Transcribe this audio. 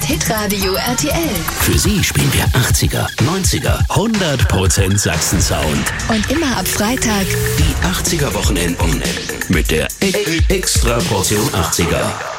Hitradio RTL. Für Sie spielen wir 80er, 90er, 100% Sachsen-Sound. Und immer ab Freitag Die 80er-Wochenenden mit der Extra-Portion 80er.